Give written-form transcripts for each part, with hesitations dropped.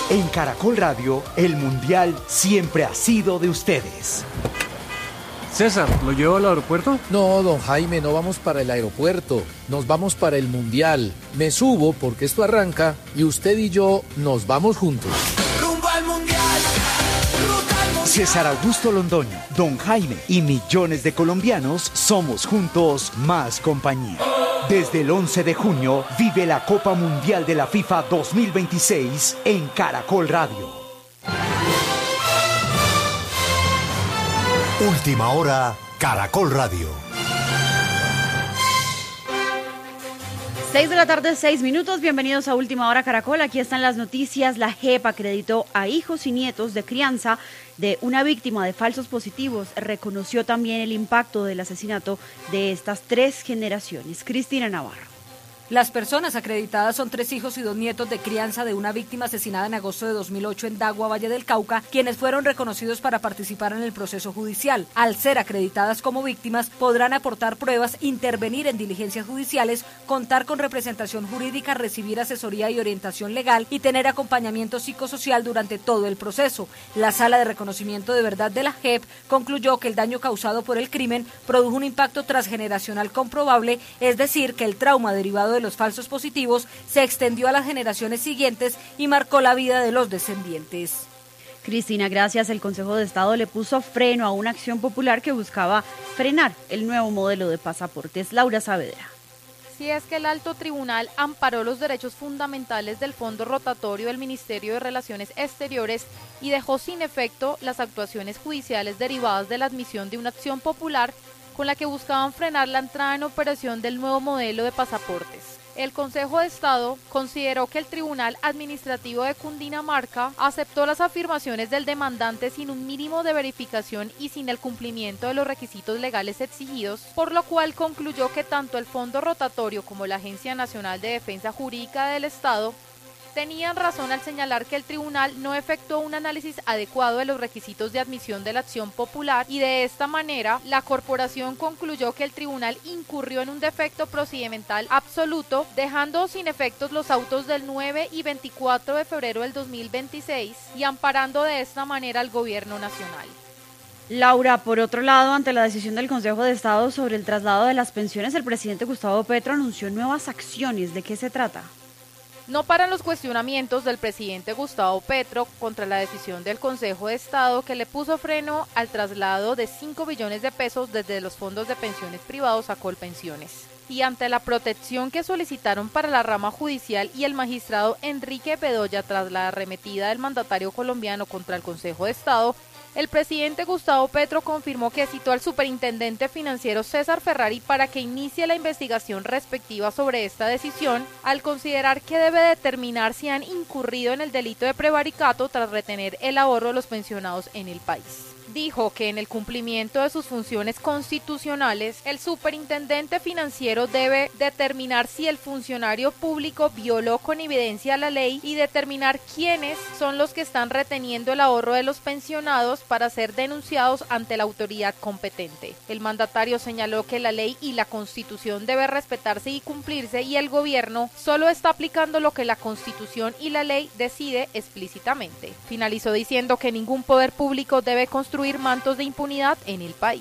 En Caracol Radio, el Mundial siempre ha sido de ustedes. César, ¿lo llevo al aeropuerto? No, don Jaime, no vamos para el aeropuerto, nos vamos para el Mundial. Me subo porque esto arranca y usted y yo nos vamos juntos. Rumbo al Mundial, ruta al Mundial. César Augusto Londoño, don Jaime y millones de colombianos somos juntos más compañía. Desde el 11 de junio vive la Copa Mundial de la FIFA 2026 en Caracol Radio. Última hora, Caracol Radio. 6 de la tarde, 6 minutos. Bienvenidos a Última Hora Caracol. Aquí están las noticias. La JEP acreditó a hijos y nietos de crianza de una víctima de falsos positivos. Reconoció también el impacto del asesinato de estas 3 generaciones. Cristina Navarro. Las personas acreditadas son 3 hijos y 2 nietos de crianza de una víctima asesinada en agosto de 2008 en Dagua, Valle del Cauca, quienes fueron reconocidos para participar en el proceso judicial. Al ser acreditadas como víctimas, podrán aportar pruebas, intervenir en diligencias judiciales, contar con representación jurídica, recibir asesoría y orientación legal y tener acompañamiento psicosocial durante todo el proceso. La Sala de Reconocimiento de Verdad de la JEP concluyó que el daño causado por el crimen produjo un impacto transgeneracional comprobable, es decir, que el trauma derivado de los falsos positivos se extendió a las generaciones siguientes y marcó la vida de los descendientes. Cristina, gracias. El Consejo de Estado le puso freno a una acción popular que buscaba frenar el nuevo modelo de pasaportes. Laura Saavedra. Si es que el alto tribunal amparó los derechos fundamentales del fondo rotatorio del Ministerio de Relaciones Exteriores y dejó sin efecto las actuaciones judiciales derivadas de la admisión de una acción popular con la que buscaban frenar la entrada en operación del nuevo modelo de pasaportes. El Consejo de Estado consideró que el Tribunal Administrativo de Cundinamarca aceptó las afirmaciones del demandante sin un mínimo de verificación y sin el cumplimiento de los requisitos legales exigidos, por lo cual concluyó que tanto el Fondo Rotatorio como la Agencia Nacional de Defensa Jurídica del Estado tenían razón al señalar que el tribunal no efectuó un análisis adecuado de los requisitos de admisión de la acción popular y de esta manera la corporación concluyó que el tribunal incurrió en un defecto procedimental absoluto, dejando sin efectos los autos del 9 y 24 de febrero del 2026 y amparando de esta manera al gobierno nacional. Laura, por otro lado, ante la decisión del Consejo de Estado sobre el traslado de las pensiones, el presidente Gustavo Petro anunció nuevas acciones. ¿De qué se trata? No paran los cuestionamientos del presidente Gustavo Petro contra la decisión del Consejo de Estado que le puso freno al traslado de 5 billones de pesos desde los fondos de pensiones privados a Colpensiones. Y ante la protección que solicitaron para la rama judicial y el magistrado Enrique Bedoya tras la arremetida del mandatario colombiano contra el Consejo de Estado, el presidente Gustavo Petro confirmó que citó al superintendente financiero César Ferrari para que inicie la investigación respectiva sobre esta decisión, al considerar que debe determinar si han incurrido en el delito de prevaricato tras retener el ahorro de los pensionados en el país. Dijo que en el cumplimiento de sus funciones constitucionales, el superintendente financiero debe determinar si el funcionario público violó con evidencia la ley y determinar quiénes son los que están reteniendo el ahorro de los pensionados para ser denunciados ante la autoridad competente. El mandatario señaló que la ley y la Constitución debe respetarse y cumplirse y el gobierno solo está aplicando lo que la Constitución y la ley decide explícitamente. Finalizó diciendo que ningún poder público debe construir mantos de impunidad en el país.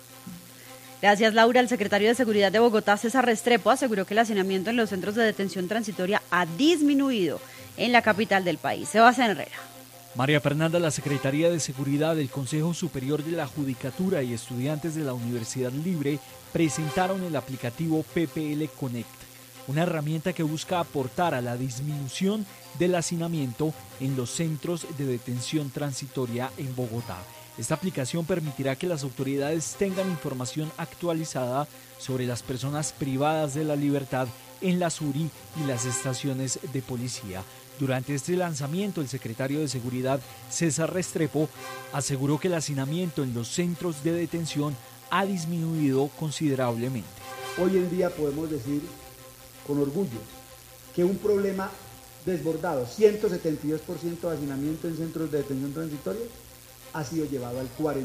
Gracias, Laura. El secretario de Seguridad de Bogotá, César Restrepo, aseguró que el hacinamiento en los centros de detención transitoria ha disminuido en la capital del país. Sebastián Herrera. María Fernanda, la Secretaría de Seguridad del Consejo Superior de la Judicatura y estudiantes de la Universidad Libre presentaron el aplicativo PPL Connect, una herramienta que busca aportar a la disminución del hacinamiento en los centros de detención transitoria en Bogotá. Esta aplicación permitirá que las autoridades tengan información actualizada sobre las personas privadas de la libertad en la SURI y las estaciones de policía. Durante este lanzamiento, el secretario de Seguridad, César Restrepo, aseguró que el hacinamiento en los centros de detención ha disminuido considerablemente. Hoy en día podemos decir con orgullo que un problema desbordado, 172% de hacinamiento en centros de detención transitoria, ha sido llevado al 45%.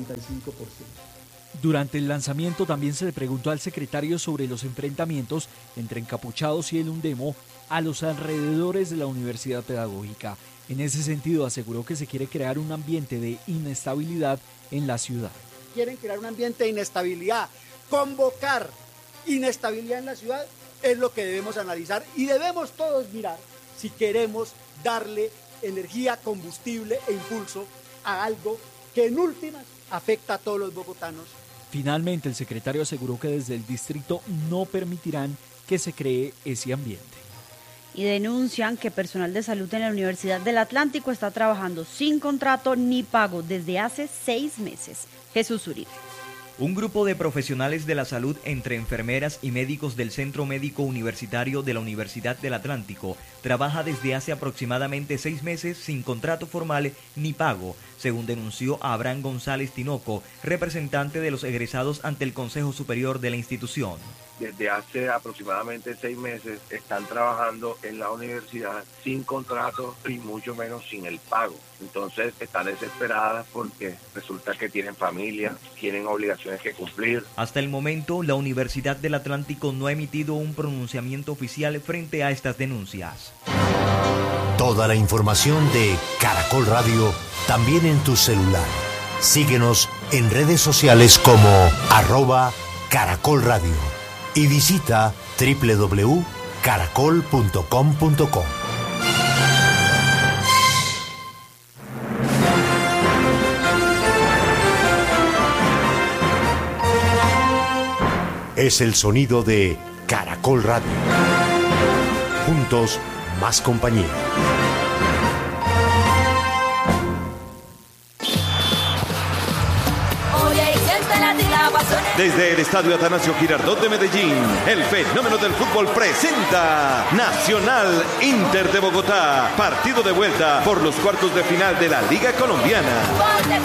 Durante el lanzamiento también se le preguntó al secretario sobre los enfrentamientos entre encapuchados y el UNDEMO a los alrededores de la Universidad Pedagógica. En ese sentido, aseguró que se quiere crear un ambiente de inestabilidad en la ciudad. Quieren crear un ambiente de inestabilidad, convocar inestabilidad en la ciudad es lo que debemos analizar y debemos todos mirar si queremos darle energía, combustible e impulso a algo que en últimas afecta a todos los bogotanos. Finalmente, el secretario aseguró que desde el distrito no permitirán que se cree ese ambiente. Y denuncian que personal de salud en la Universidad del Atlántico está trabajando sin contrato ni pago desde hace 6 meses. Jesús Uribe. Un grupo de profesionales de la salud, entre enfermeras y médicos del Centro Médico Universitario de la Universidad del Atlántico, trabaja desde hace aproximadamente 6 meses sin contrato formal ni pago, según denunció Abraham González Tinoco, representante de los egresados ante el Consejo Superior de la institución. Desde hace aproximadamente 6 meses están trabajando en la universidad sin contrato y mucho menos sin el pago. Entonces están desesperadas porque resulta que tienen familia, tienen obligaciones que cumplir. Hasta el momento, la Universidad del Atlántico no ha emitido un pronunciamiento oficial frente a estas denuncias. Toda la información de Caracol Radio también en tu celular. Síguenos en redes sociales como @Caracol Radio. Y visita www.caracol.com.co. Es el sonido de Caracol Radio. Juntos, más compañía. Desde el Estadio Atanasio Girardot de Medellín, el fenómeno del fútbol presenta Nacional Inter de Bogotá, partido de vuelta por los cuartos de final de la Liga Colombiana.